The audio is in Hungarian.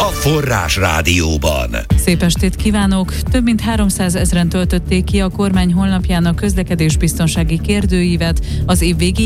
a Forrás Rádióban. Szép estét kívánok! Több mint 300 000-en töltötték ki a kormány honlapján a közlekedésbiztonsági kérdőívet az év végéig